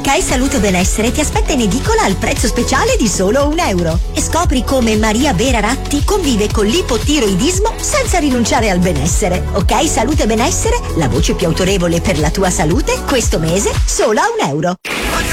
Ok Salute Benessere ti aspetta in edicola al prezzo speciale di solo €1. E scopri come Maria Vera Ratti convive con l'ipotiroidismo senza rinunciare al benessere. Ok Salute Benessere, la voce più autorevole per la tua salute, questo mese solo a €1.